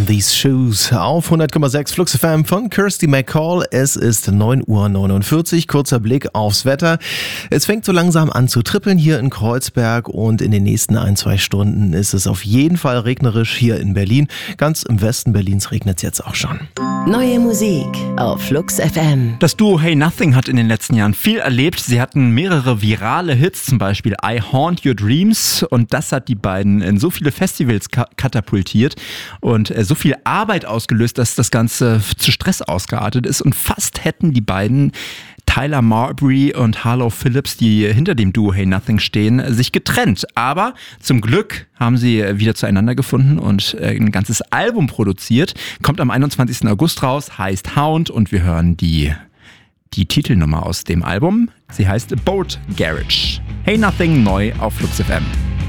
These Shoes auf 100,6 Flux FM von Kirsty McCall. Es ist 9:49 Uhr. Kurzer Blick aufs Wetter. Es fängt so langsam an zu trippeln hier in Kreuzberg und in den nächsten 1-2 Stunden ist es auf jeden Fall regnerisch hier in Berlin. Ganz im Westen Berlins regnet es jetzt auch schon. Neue Musik auf Flux FM. Das Duo Hey Nothing hat in den letzten Jahren viel erlebt. Sie hatten mehrere virale Hits, zum Beispiel I Haunt Your Dreams, und das hat die beiden in so viele Festivals katapultiert und so viel Arbeit ausgelöst, dass das Ganze zu Stress ausgeartet ist, und fast hätten die beiden, Tyler Marbury und Harlow Phillips, die hinter dem Duo Hey Nothing stehen, sich getrennt. Aber zum Glück haben sie wieder zueinander gefunden und ein ganzes Album produziert. Kommt am 21. August raus, heißt Hound, und wir hören die Titelnummer aus dem Album. Sie heißt Boat Garage. Hey Nothing neu auf Flux FM.